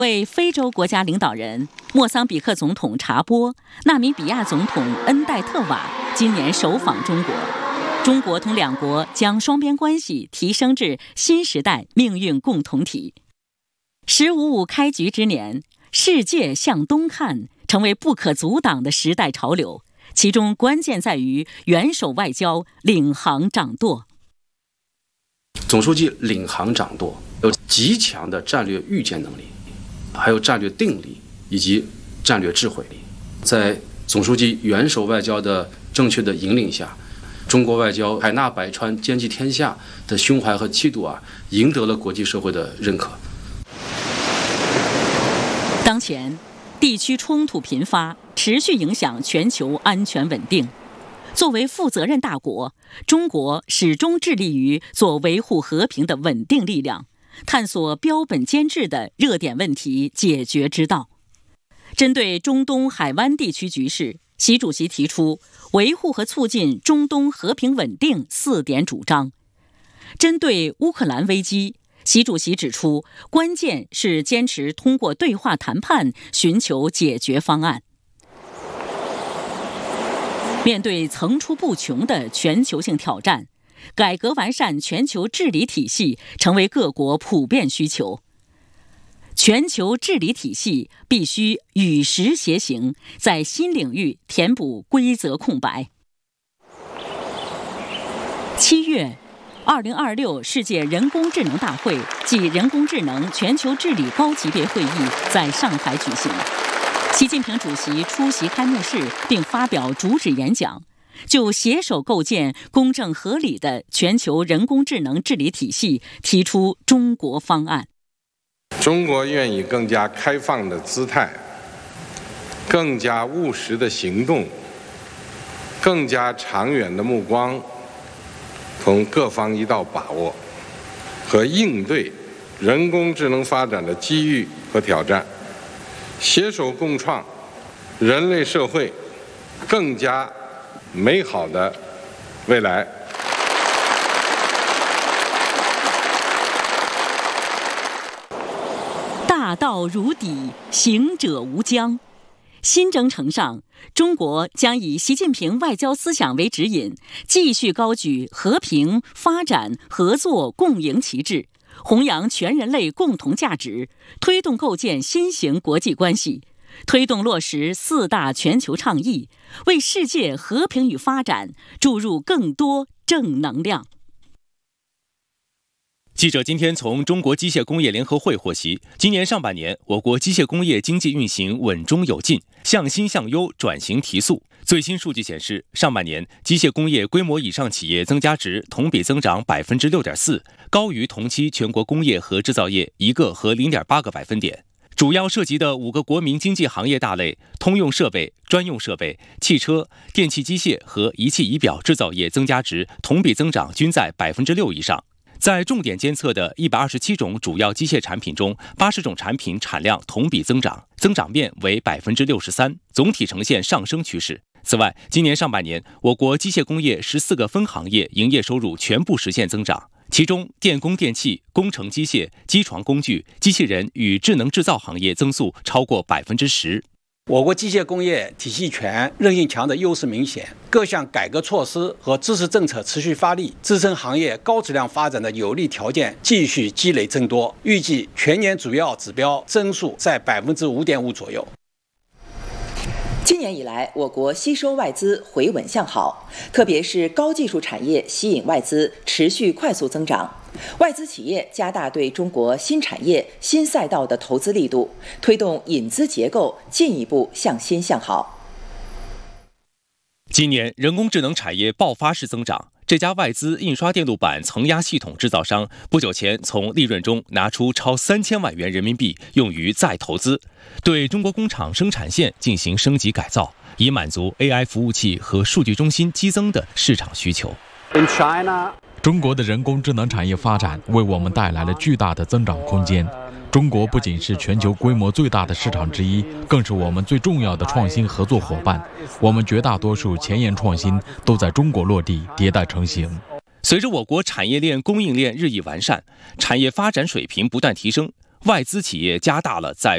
为非洲国家领导人莫桑比克总统查波、纳米比亚总统恩戴特瓦今年首访中国。中国同两国将双边关系提升至新时代命运共同体。“15+5”开局之年，世界向东看成为不可阻挡的时代潮流，其中关键在于元首外交领航掌舵。 总书记领航掌舵，有极强的战略预见能力，还有战略定力以及战略智慧力。在总书记元首外交的正确的引领下，中国外交海纳百川、兼济天下的胸怀和气度赢得了国际社会的认可。 当前，地区冲突频发，持续影响全球安全稳定。作为负责任大国，中国始终致力于做维护和平的稳定力量，探索标本兼治的热点问题解决之道。针对中东海湾地区局势，习主席提出维护和促进中东和平稳定4点主张。针对乌克兰危机，习主席指出，关键是坚持通过对话谈判寻求解决方案。面对层出不穷的全球性挑战，改革完善全球治理体系成为各国普遍需求。全球治理体系必须与时偕行，在新领域填补规则空白。7月，2026世界人工智能大会暨人工智能全球治理高级别会议在上海举行。习近平主席出席开幕式并发表主旨演讲，就携手构建公正合理的全球人工智能治理体系提出中国方案。 中国愿以更加开放的姿态、更加务实的行动、更加长远的目光，同各方一道把握和应对人工智能发展的机遇和挑战，携手共创人类社会更加美好的未来。 大道如砥，行者无疆。新征程上，中国将以习近平外交思想为指引，继续高举和平、发展、合作、共赢旗帜，弘扬全人类共同价值，推动构建新型国际关系，推动落实4大全球倡议，为世界和平与发展注入更多正能量。 记者今天从中国机械工业联合会获悉，今年上半年，我国机械工业经济运行稳中有进，向新向优，转型提速。最新数据显示，上半年机械工业规模以上企业增加值同比增长 6.4%， 高于同期全国工业和制造业1个和 0.8个百分点。主要涉及的5个国民经济行业大类，通用设备、专用设备、汽车、电气机械和仪器仪表制造业增加值同比增长均在 6% 以上。在重点监测的127种主要机械产品中，80种产品产量同比增长，增长面为 63%， 总体呈现上升趋势。此外，今年上半年，我国机械工业14个分行业营业收入全部实现增长，其中电工电气、工程机械、机床工具、机器人与智能制造行业增速超过 10%。 我国机械工业体系全、韧性强的优势明显，各项改革措施和支持政策持续发力，支撑行业高质量发展的有利条件继续积累增多，预计全年主要指标增速在 5.5% 左右。 今年以来，我国吸收外资回稳向好，特别是高技术产业吸引外资持续快速增长。外资企业加大对中国新产业、新赛道的投资力度，推动引资结构进一步向新向好。 今年人工智能产业爆发式增长，这家外资印刷电路板层压系统制造商不久前从利润中拿出超3000万元人民币用于再投资，对中国工厂生产线进行升级改造，以满足 AI 服务器和数据中心激增的市场需求。 中国的人工智能产业发展为我们带来了巨大的增长空间。中国不仅是全球规模最大的市场之一，更是我们最重要的创新合作伙伴。我们绝大多数前沿创新都在中国落地迭代成型。 随着我国产业链供应链日益完善，产业发展水平不断提升，外资企业加大了在